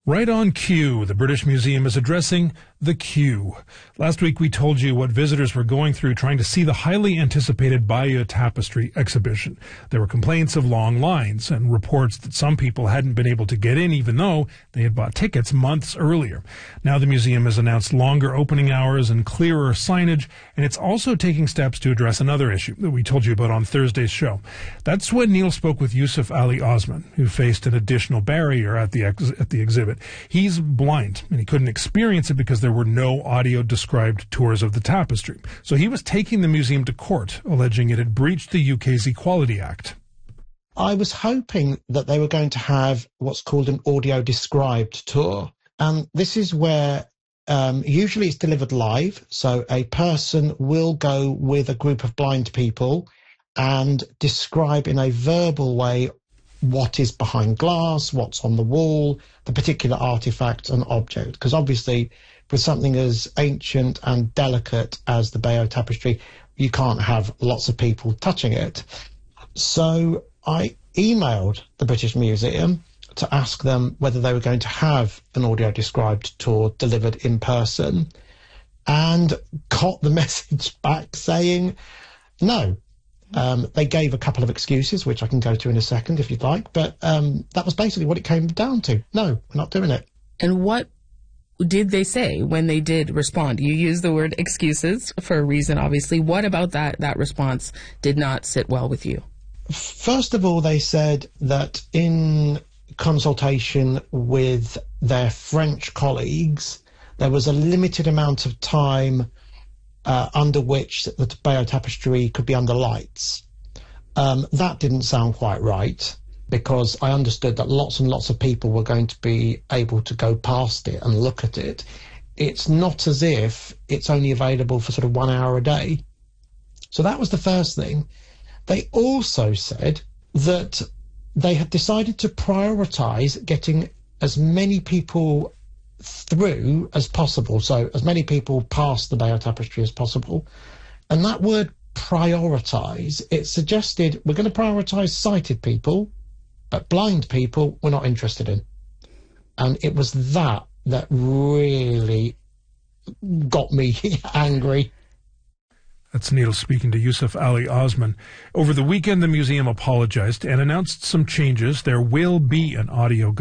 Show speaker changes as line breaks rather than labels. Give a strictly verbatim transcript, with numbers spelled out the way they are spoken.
Right on cue, the British Museum is addressing the queue. Last week we told you what visitors were going through trying to see the highly anticipated Bayeux Tapestry exhibition. There were complaints of long lines and reports that some people hadn't been able to get in even though they had bought tickets months earlier. Now the museum has announced longer opening hours and clearer signage, and it's also taking steps to address another issue that we told you about on Thursday's show. That's when Neil spoke with Yusuf Ali Osman, who faced an additional barrier at the ex- at the exhibit. He's blind, and he couldn't experience it because there were no audio-described tours of the tapestry. So he was taking the museum to court, alleging it had breached the U K's Equality Act.
I was hoping that they were going to have what's called an audio-described tour. And this is where um, usually it's delivered live. So a person will go with a group of blind people and describe in a verbal way what is behind glass, what's on the wall, the particular artifact and object. Because obviously, for something as ancient and delicate as the Bayeux Tapestry, you can't have lots of people touching it. So I emailed the British Museum to ask them whether they were going to have an audio-described tour delivered in person, and got the message back saying no. Um, they gave a couple of excuses, which I can go to in a second if you'd like, but um, that was basically what it came down to. No, we're not doing it.
And what did they say when they did respond? You used the word excuses for a reason, obviously. What about that, that response did not sit well with you?
First of all, they said that in consultation with their French colleagues, there was a limited amount of time Uh, under which the Bayeux Tapestry could be under lights. Um, that didn't sound quite right, because I understood that lots and lots of people were going to be able to go past it and look at it. It's not as if it's only available for sort of one hour a day. So that was the first thing. They also said that they had decided to prioritise getting as many people through as possible, so as many people past the Bayeux Tapestry as possible. And that word prioritise, it suggested we're going to prioritise sighted people, but blind people we're not interested in. And it was that that really got me angry.
That's Neil speaking to Yusuf Ali Osman. Over the weekend, the museum apologized and announced some changes. There will be an audio guide